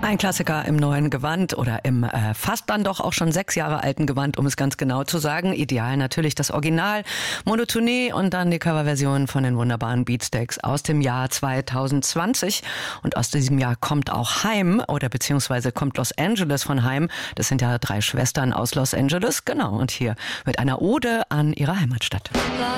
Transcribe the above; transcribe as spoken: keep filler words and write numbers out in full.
Ein Klassiker im neuen Gewand oder im äh, fast dann doch auch schon sechs Jahre alten Gewand, um es ganz genau zu sagen. Ideal natürlich das Original, Monotonie und dann die Coverversion von den wunderbaren Beatsteaks aus dem Jahr zwanzig zwanzig. Und aus diesem Jahr kommt auch Haim oder beziehungsweise kommt Los Angeles von Haim. Das sind ja drei Schwestern aus Los Angeles, genau. Und hier mit einer Ode an ihre Heimatstadt.